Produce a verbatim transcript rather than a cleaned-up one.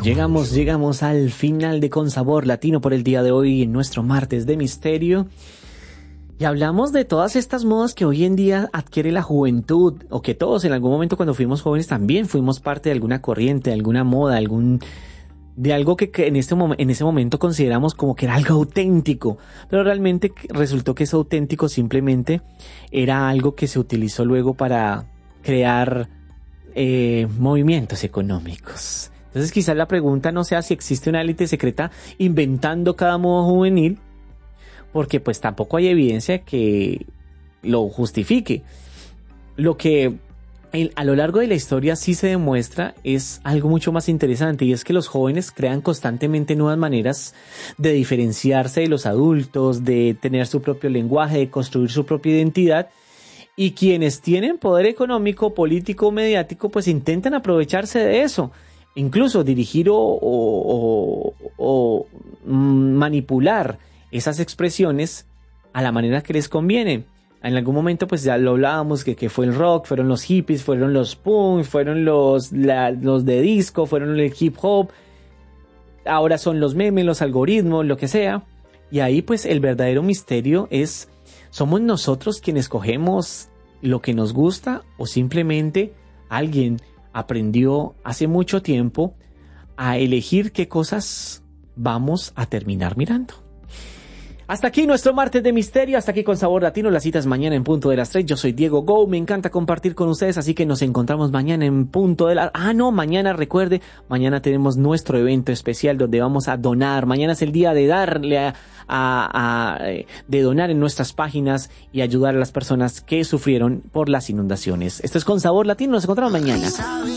Llegamos, llegamos al final de Con Sabor Latino por el día de hoy en nuestro martes de misterio. Y hablamos de todas estas modas que hoy en día adquiere la juventud, o que todos en algún momento cuando fuimos jóvenes también fuimos parte de alguna corriente, de alguna moda, algún, de algo que, que en, este mom- en ese momento consideramos como que era algo auténtico. Pero realmente resultó que eso auténtico simplemente era algo que se utilizó luego para crear eh, movimientos económicos. Entonces quizás la pregunta no sea si existe una élite secreta inventando cada moda juvenil, porque pues tampoco hay evidencia que lo justifique. Lo que el, a lo largo de la historia sí se demuestra es algo mucho más interesante, y es que los jóvenes crean constantemente nuevas maneras de diferenciarse de los adultos, de tener su propio lenguaje, de construir su propia identidad, y quienes tienen poder económico, político, mediático, pues intentan aprovecharse de eso. Incluso dirigir o, o, o, o manipular esas expresiones a la manera que les conviene. En algún momento pues ya lo hablábamos, que, que fue el rock, fueron los hippies, fueron los punk, fueron los, la, los de disco, fueron el hip hop, ahora son los memes, los algoritmos, lo que sea. Y ahí pues el verdadero misterio es, ¿somos nosotros quienes cogemos lo que nos gusta, o simplemente alguien aprendió hace mucho tiempo a elegir qué cosas vamos a terminar mirando? Hasta aquí nuestro martes de misterio, hasta aquí Con Sabor Latino. Las citas mañana en punto de las tres. Yo soy Diego Go, me encanta compartir con ustedes, así que nos encontramos mañana en punto de la... Ah, no, mañana recuerde, mañana tenemos nuestro evento especial donde vamos a donar. Mañana es el día de darle a, a, a de donar en nuestras páginas y ayudar a las personas que sufrieron por las inundaciones. Esto es Con Sabor Latino, nos encontramos mañana.